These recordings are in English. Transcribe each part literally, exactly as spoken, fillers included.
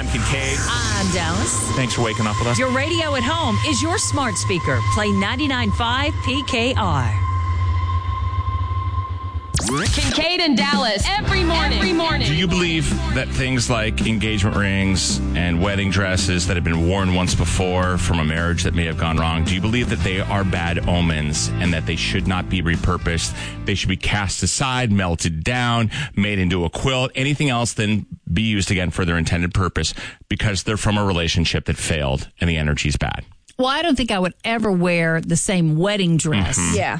I'm Kincaid. I'm Dallas. Thanks for waking up with us. Your radio at home is your smart speaker. Play ninety-nine point five P K R. Kincaid and Dallas every morning. Every morning. Do you believe that things like engagement rings and wedding dresses that have been worn once before from a marriage that may have gone wrong, do you believe that they are bad omens and that they should not be repurposed? They should be cast aside, melted down, made into a quilt, anything else than be used again for their intended purpose because they're from a relationship that failed and the energy's bad? Well, I don't think I would ever wear the same wedding dress. Mm-hmm. Yeah.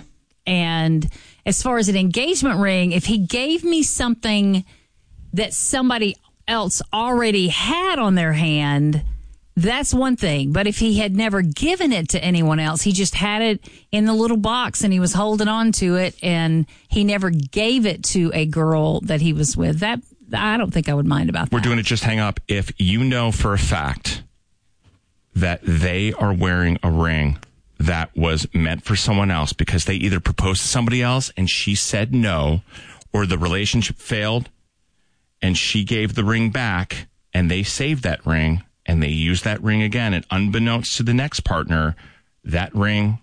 And as far as an engagement ring, if he gave me something that somebody else already had on their hand, that's one thing. But if he had never given it to anyone else, he just had it in the little box and he was holding on to it and he never gave it to a girl that he was with, that I don't think I would mind about that. We're doing it just hang up. If you know for a fact that they are wearing a ring that was meant for someone else because they either proposed to somebody else and she said no, or the relationship failed and she gave the ring back and they saved that ring and they used that ring again, and unbeknownst to the next partner, that ring,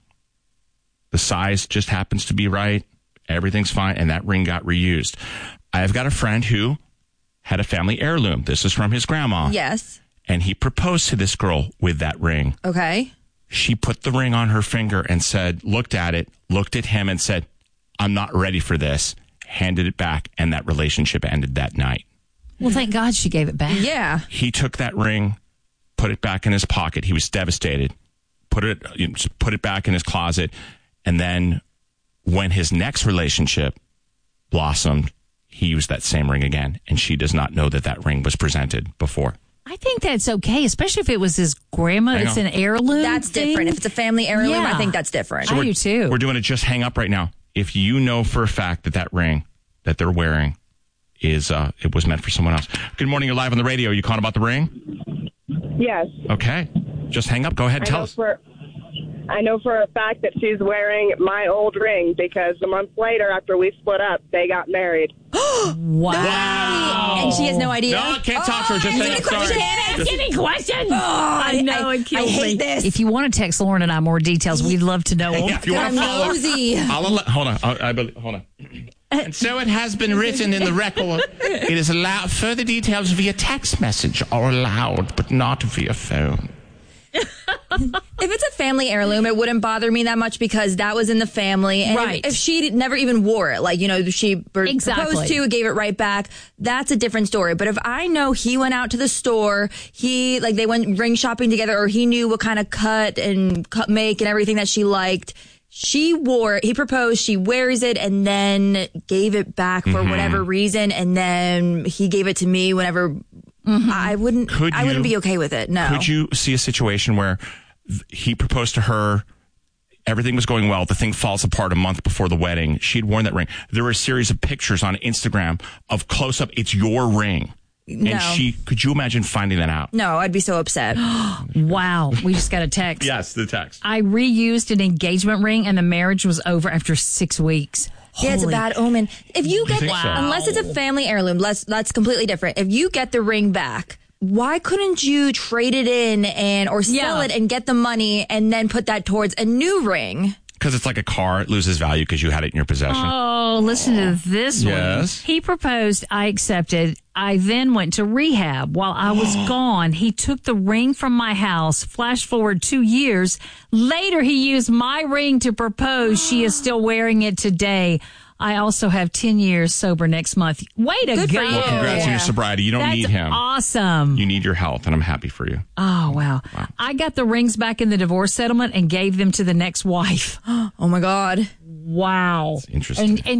the size just happens to be right, everything's fine, and that ring got reused. I've got a friend who had a family heirloom. This is from his grandma. Yes. And he proposed to this girl with that ring. Okay. She put the ring on her finger and said, looked at it, looked at him and said, I'm not ready for this, handed it back, and that relationship ended that night. Well, thank God she gave it back. Yeah. He took that ring, put it back in his pocket. He was devastated. Put it, you know, put it back in his closet. And then when his next relationship blossomed, he used that same ring again. And she does not know that that ring was presented before. I think that's okay, especially if it was his grandma. Hang It's on. an heirloom. That's thing. different. If it's a family heirloom, Yeah. I think that's different. I we're, do too. We're doing it just hang up right now. If you know for a fact that that ring that they're wearing is, uh, it was meant for someone else. Good morning. You're live on the radio. You calling about the ring? Yes. Okay. Just hang up. Go ahead. I Tell know us. For, I know for a fact that she's wearing my old ring because a month later, after we split up, they got married. Wow. And she has no idea. No, I can't talk to her. Just hang up. Sorry. Ask any questions. Oh, I know I, it kills I hate me. this. If you want to text Lauren and I more details, we'd love to know. Yeah, if you want I'm to follow up, nosy. I'll allow, hold on. I, I believe, hold on. And so it has been written in the record. It is allowed. Further details via text message are allowed, but not via phone. If it's a family heirloom, it wouldn't bother me that much because that was in the family. And Right. if, if she never even wore it, like, you know, she b- Exactly. proposed to, gave it right back, that's a different story. But if I know he went out to the store, he, like, they went ring shopping together, or he knew what kind of cut and cut make and everything that she liked, she wore it, he proposed, she wears it, and then gave it back for Mm-hmm. whatever reason, and then he gave it to me whenever. I wouldn't. Could I wouldn't you- be okay with it. No. Could you see a situation where th- he proposed to her, everything was going well, the thing falls apart a month before the wedding, she'd worn that ring. There were a series of pictures on Instagram of close up, it's your ring. No. And she, could you imagine finding that out? No, I'd be so upset. Wow. We just got a text. Yes, the text. I reused an engagement ring and the marriage was over after six weeks. Yeah, it's a Holy- bad omen. If you get, think so? unless it's a family heirloom, let's, that's completely different. If you get the ring back, why couldn't you trade it in and or sell Yeah. it and get the money and then put that towards a new ring? Because it's like a car, it loses value because you had it in your possession. Oh, listen to this one. Yes. He proposed, I accepted. I then went to rehab. While I was gone, he took the ring from my house. Flash forward two years. Later, he used my ring to propose. She is still wearing it today. I also have ten years sober next month. Way to Good go. for you. Well, congrats on Yeah. your sobriety. You don't That's need him. awesome. You need your health, and I'm happy for you. Oh, wow. I got the rings back in the divorce settlement and gave them to the next wife. Oh my God. Wow. Interesting. And, and